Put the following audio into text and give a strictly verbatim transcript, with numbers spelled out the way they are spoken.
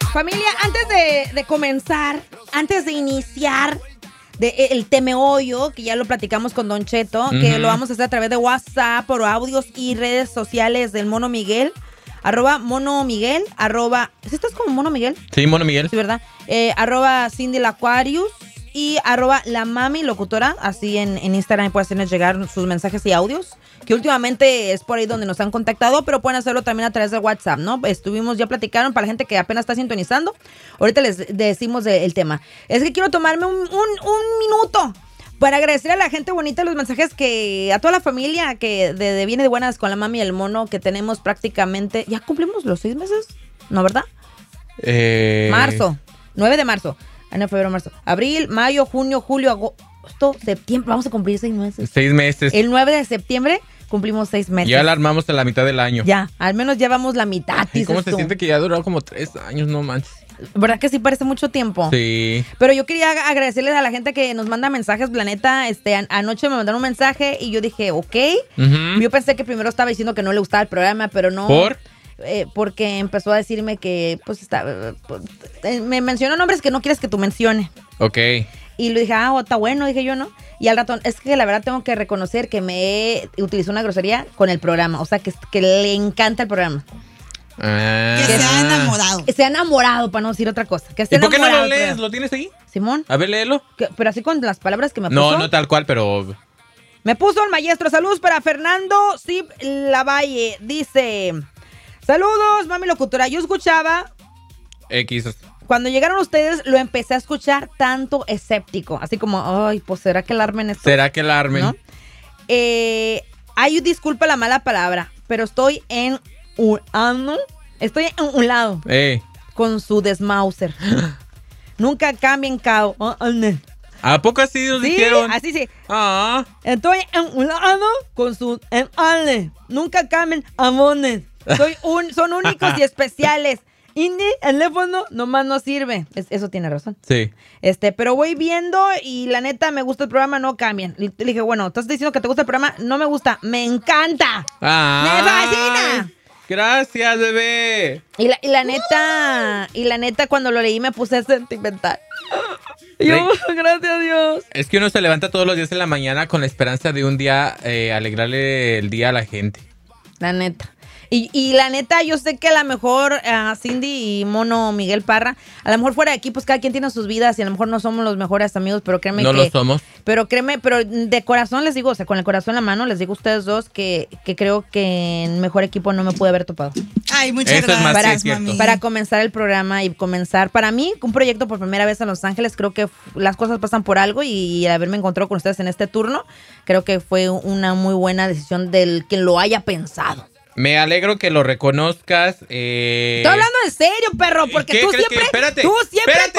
Familia, antes de, de comenzar, antes de iniciar de, el temeollo, que ya lo platicamos con Don Cheto, uh-huh. que lo vamos a hacer a través de WhatsApp, por audios y redes sociales del Mono Miguel. Arroba Mono Miguel, arroba... ¿Estás como Mono Miguel? Sí, Mono Miguel. Sí, ¿verdad? Eh, arroba Cindy la Aquarius y arroba La Mami Locutora. Así en, en Instagram pueden hacernos llegar sus mensajes y audios, que últimamente es por ahí donde nos han contactado, pero pueden hacerlo también a través de WhatsApp, ¿no? Estuvimos, ya platicaron para la gente que apenas está sintonizando. Ahorita les decimos de, el tema. Es que quiero tomarme un, un, un minuto para agradecer a la gente bonita los mensajes que, a toda la familia que de, de viene de buenas con la mami y el mono, que tenemos prácticamente, ¿ya cumplimos los seis meses? ¿No, verdad? Eh... Marzo, nueve de marzo, enero, febrero, marzo, abril, mayo, junio, julio, agosto, septiembre, vamos a cumplir seis meses. Seis meses. El nueve de septiembre cumplimos seis meses. Ya la armamos a la mitad del año. Ya, al menos llevamos la mitad. Ay, ¿cómo se tú? siente que ya ha durado como tres años? No manches. ¿Verdad que sí parece mucho tiempo? Sí. Pero yo quería agradecerles a la gente que nos manda mensajes, la neta. Este, an- anoche me mandaron un mensaje y yo dije, ok. Uh-huh. Yo pensé que primero estaba diciendo que no le gustaba el programa, pero no. ¿Por? Eh, porque empezó a decirme que, pues, está, pues, eh, me mencionó nombres que no quieres que tú mencione. Ok. Y le dije, ah, está bueno, dije yo, ¿no? Y al rato, es que la verdad tengo que reconocer que me utilizó una grosería con el programa. O sea, que, que le encanta el programa. Ah. Que se ha enamorado. Se ha enamorado, para no decir otra cosa. Que se ¿Y ha por qué no enamorado lo lees? programa. ¿Lo tienes ahí? Simón. A ver, léelo. Que- pero así con las palabras que me No, puso. no tal cual, pero... Me puso el maestro. Saludos para Fernando Zip Lavalle. Dice, saludos, mami locutora. Yo escuchaba, X. cuando llegaron ustedes, lo empecé a escuchar tanto escéptico. Así como, ay, pues ¿será que el armen esto? ¿Será que la armen? ¿No? Eh, ay, disculpa la mala palabra, pero estoy en un... ah, ¿no? Estoy en un lado Eh. con su desmauser. Nunca cambien cao. Ah, ah, no. ¿A poco así nos Sí, dijeron? así sí. Ah. Estoy en un lado con su en ale. Nunca cambien amones. Soy un, son únicos y especiales. Indie, el teléfono nomás no sirve. Es- eso tiene razón. Sí. Este, pero voy viendo y la neta me gusta el programa, no cambien. Le le dije, bueno, ¿estás diciendo que te gusta el programa? No me gusta, me encanta. Ah. ¡Me fascina! Gracias, bebé. Y la, y la neta, y la neta cuando lo leí me puse sentimental. Y yo, Rey. gracias a Dios. Es que uno se levanta todos los días en la mañana con la esperanza de un día eh, alegrarle el día a la gente. La neta. Y, y la neta, yo sé que a lo mejor uh, Cindy y Mono Miguel Parra, a lo mejor fuera de aquí, pues cada quien tiene sus vidas y a lo mejor no somos los mejores amigos, pero créeme No que... lo somos. Pero créeme, pero de corazón les digo, o sea, con el corazón en la mano, les digo a ustedes dos que, que creo que en mejor equipo no me pude haber topado. Ay, muchas Eso es más gracias, sí, es cierto. mami. Para comenzar el programa y comenzar, para mí, un proyecto por primera vez en Los Ángeles, creo que f- las cosas pasan por algo y, el haberme encontrado con ustedes en este turno, creo que fue una muy buena decisión del quien lo haya pensado. Me alegro que lo reconozcas. Eh... Estoy hablando en serio, perro, porque ¿Qué tú crees que- siempre, espérate, tú siempre espérate.